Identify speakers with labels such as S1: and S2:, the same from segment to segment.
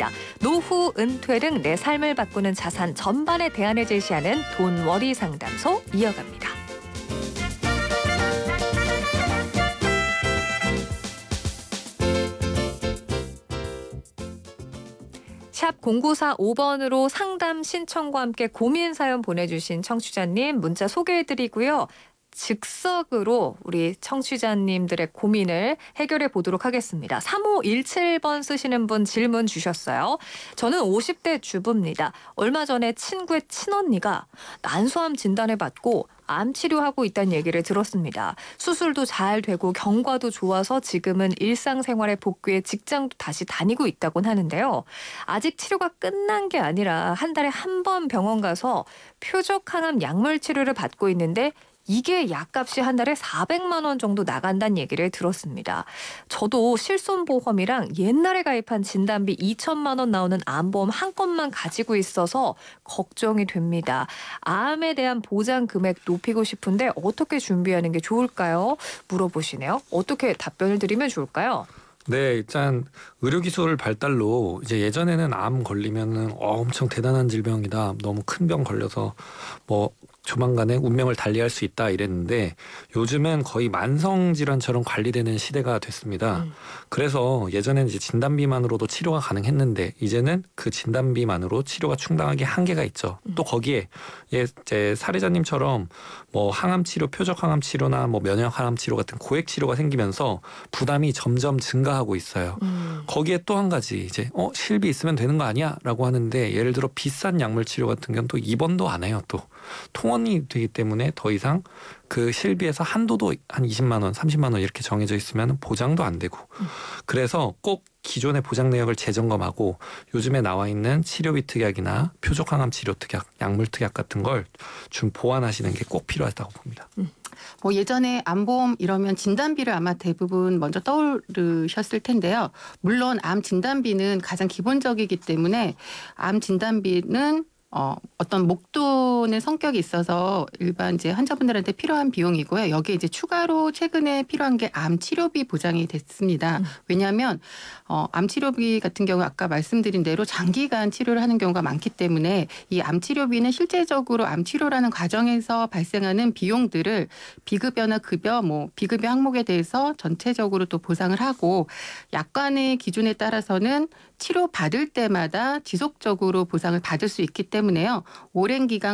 S1: 있습니다. 노후, 은퇴 등 내 삶을 바꾸는 자산 전반에 대안을 제시하는 돈워리 상담소 이어갑니다. 샵 0945번으로 상담 신청과 함께 고민 사연 보내주신 청취자님 문자 소개해드리고요. 즉석으로 우리 청취자님들의 고민을 해결해 보도록 하겠습니다. 3517번 쓰시는 분 질문 주셨어요. 저는 50대 주부입니다. 얼마 전에 친구의 친언니가 난소암 진단을 받고 암 치료하고 있다는 얘기를 들었습니다. 수술도 잘 되고 경과도 좋아서 지금은 일상생활에 복귀해 직장도 다시 다니고 있다곤 하는데요. 아직 치료가 끝난 게 아니라 한 달에 한 번 병원 가서 표적 항암 약물 치료를 받고 있는데 이게 약값이 한 달에 400만 원 정도 나간다는 얘기를 들었습니다. 저도 실손보험이랑 옛날에 가입한 진단비 2천만 원 나오는 암보험 한 건만 가지고 있어서 걱정이 됩니다. 암에 대한 보장 금액 높이고 싶은데 어떻게 준비하는 게 좋을까요? 물어보시네요. 어떻게 답변을 드리면 좋을까요?
S2: 네, 일단 의료기술 발달로 이제 예전에는 암 걸리면은 엄청 대단한 질병이다, 너무 큰 병 걸려서 뭐 조만간에 운명을 달리할 수 있다 이랬는데 요즘은 거의 만성질환처럼 관리되는 시대가 됐습니다. 그래서 예전에는 이제 진단비만으로도 치료가 가능했는데 이제는 그 진단비만으로 치료가 충당하기 한계가 있죠. 또 거기에 이제 사례자님처럼 뭐 항암 치료, 표적 항암 치료나 뭐 면역 항암 치료 같은 고액 치료가 생기면서 부담이 점점 증가하고 있어요. 거기에 또 한 가지 이제 실비 있으면 되는 거 아니야?라고 하는데 예를 들어 비싼 약물 치료 같은 경우는 또 입원도 안 해요. 또 통원이 되기 때문에 더 이상 그 실비에서 한도도 한 20만 원, 30만 원 이렇게 정해져 있으면 보장도 안 되고 그래서 꼭 기존의 보장 내역을 재점검하고 요즘에 나와 있는 치료비 특약이나 표적 항암 치료 특약, 약물 특약 같은 걸 좀 보완하시는 게 꼭 필요하다고 봅니다.
S3: 뭐 예전에 암보험 이러면 진단비를 아마 대부분 먼저 떠오르셨을 텐데요. 물론 암 진단비는 가장 기본적이기 때문에 암 진단비는 어떤 목돈의 성격이 있어서 일반 이제 환자분들한테 필요한 비용이고요. 여기에 이제 추가로 최근에 필요한 게 암 치료비 보장이 됐습니다. 왜냐하면 암 치료비 같은 경우 아까 말씀드린 대로 장기간 치료를 하는 경우가 많기 때문에 이 암 치료비는 실제적으로 암 치료라는 과정에서 발생하는 비용들을 비급여나 급여, 뭐 비급여 항목에 대해서 전체적으로 또 보상을 하고 약관의 기준에 따라서는 치료 받을 때마다 지속적으로 보상을 받을 수 있기 때문에요. 오랜 기간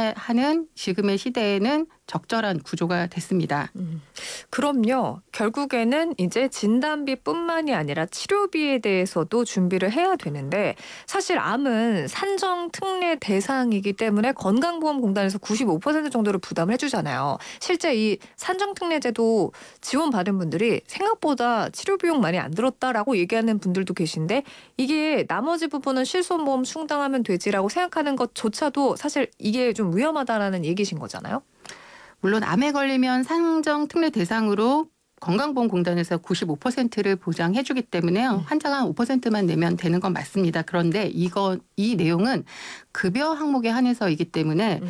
S3: 관리하는 지금의 시대에는 적절한 구조가 됐습니다.
S1: 그럼요. 결국에는 이제 진단비뿐만이 아니라 치료비에 대해서도 준비를 해야 되는데 사실 암은 산정 특례 대상이기 때문에 건강보험공단에서 95% 정도를 부담을 해주잖아요. 실제 이 산정 특례제도 지원받은 분들이 생각보다 치료 비용 많이 안 들었다라고 얘기하는 분들도 계신데 이게 나머지 부분은 실손보험 충당하면 되지라고 생각하는 것조차도 사실 이게 좀 위험하다라는 얘기신 거잖아요.
S3: 물론 암에 걸리면 산정 특례 대상으로 건강보험공단에서 95%를 보장해주기 때문에요. 환자가 한 5%만 내면 되는 건 맞습니다. 그런데 이 내용은 급여 항목에 한해서이기 때문에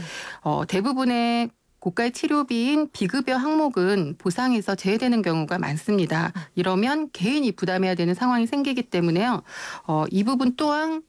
S3: 대부분의 고가의 치료비인 비급여 항목은 보상에서 제외되는 경우가 많습니다. 이러면 개인이 부담해야 되는 상황이 생기기 때문에요. 이 부분 또한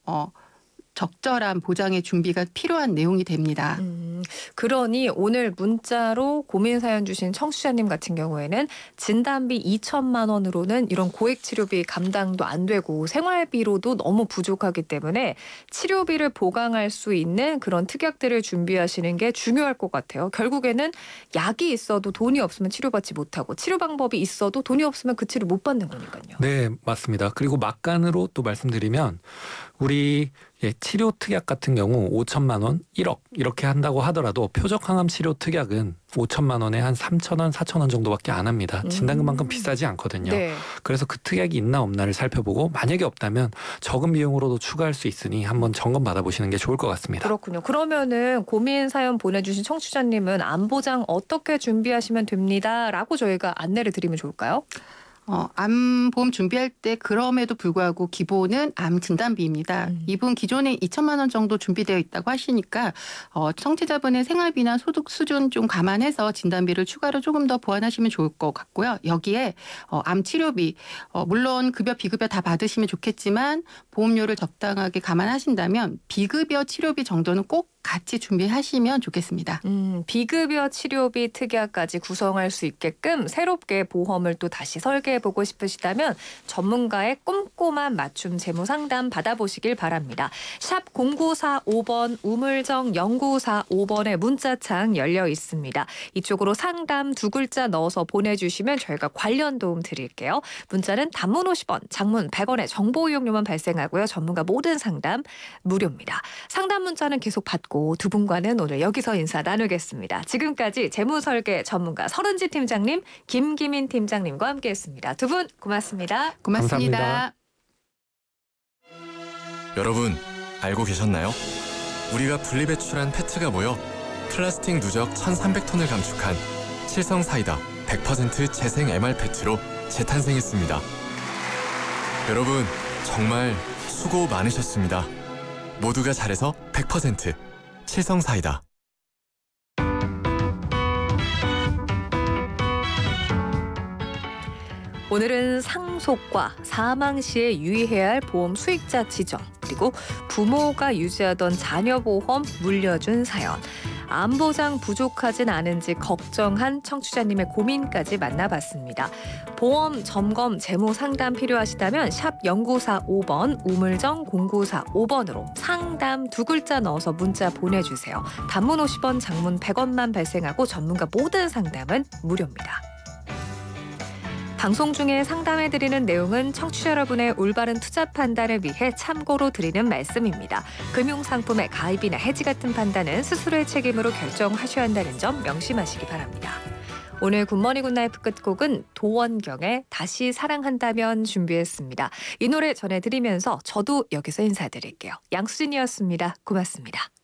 S3: 적절한 보장의 준비가 필요한 내용이 됩니다.
S1: 그러니 오늘 문자로 고민 사연 주신 청취자님 같은 경우에는 진단비 2천만 원으로는 이런 고액 치료비 감당도 안 되고 생활비로도 너무 부족하기 때문에 치료비를 보강할 수 있는 그런 특약들을 준비하시는 게 중요할 것 같아요. 결국에는 약이 있어도 돈이 없으면 치료받지 못하고 치료 방법이 있어도 돈이 없으면 그 치료 못 받는 거니까요.
S2: 네, 맞습니다. 그리고 막간으로 또 말씀드리면 우리 치료 특약 같은 경우 5천만 원, 1억 이렇게 한다고 하더라도 표적 항암 치료 특약은 5천만 원에 한 3천 원, 4천 원 정도밖에 안 합니다. 진단금만큼 비싸지 않거든요.
S1: 네.
S2: 그래서 그 특약이 있나 없나를 살펴보고 만약에 없다면 적은 비용으로도 추가할 수 있으니 한번 점검 받아보시는 게 좋을 것 같습니다.
S1: 그렇군요. 그러면은 고민 사연 보내주신 청취자님은 암 보장 어떻게 준비하시면 됩니다. 라고 저희가 안내를 드리면 좋을까요?
S3: 암보험 준비할 때 그럼에도 불구하고 기본은 암 진단비입니다. 이분 기존에 2천만 원 정도 준비되어 있다고 하시니까 청취자분의 생활비나 소득 수준 좀 감안해서 진단비를 추가로 조금 더 보완하시면 좋을 것 같고요. 여기에 암 치료비 물론 급여 비급여 다 받으시면 좋겠지만 보험료를 적당하게 감안하신다면 비급여 치료비 정도는 꼭 같이 준비하시면 좋겠습니다.
S1: 비급여 치료비 특약까지 구성할 수 있게끔 새롭게 보험을 또 다시 설계해보고 싶으시다면 전문가의 꼼꼼한 맞춤 재무 상담 받아보시길 바랍니다. 샵 0945번 우물정 0945번에 문자창 열려 있습니다. 이쪽으로 상담 2글자 넣어서 보내주시면 저희가 관련 도움 드릴게요. 문자는 단문 50원, 장문 100원의 정보 이용료만 발생하고요. 전문가 모든 상담 무료입니다. 상담 문자는 계속 받고 두 분과는 오늘 여기서 인사 나누겠습니다. 지금까지 재무설계 전문가 서른지 팀장님, 김기민 팀장님과 함께했습니다. 두 분 고맙습니다.
S3: 고맙습니다.
S2: 감사합니다.
S4: 여러분, 알고 계셨나요? 우리가 분리배출한 페트가 모여 플라스틱 누적 1,300톤을 감축한 칠성 사이다 100% 재생 MR 페트로 재탄생했습니다. 여러분, 정말 수고 많으셨습니다. 모두가 잘해서 100% 칠성 사이다.
S1: 오늘은 상속과 사망 시에 유의해야 할 보험 수익자 지정, 그리고 부모가 유지하던 자녀보험 물려준 사연, 암보장 부족하진 않은지 걱정한 청취자님의 고민까지 만나봤습니다. 보험 점검 재무 상담 필요하시다면 샵 0945번 우물정 0945번으로 상담 2글자 넣어서 문자 보내주세요. 단문 50원, 장문 100원만 발생하고 전문가 모든 상담은 무료입니다. 방송 중에 상담해드리는 내용은 청취자 여러분의 올바른 투자 판단을 위해 참고로 드리는 말씀입니다. 금융상품의 가입이나 해지 같은 판단은 스스로의 책임으로 결정하셔야 한다는 점 명심하시기 바랍니다. 오늘 굿모닝 굿나잇 끝곡은 도원경의 다시 사랑한다면 준비했습니다. 이 노래 전해드리면서 저도 여기서 인사드릴게요. 양수진이었습니다. 고맙습니다.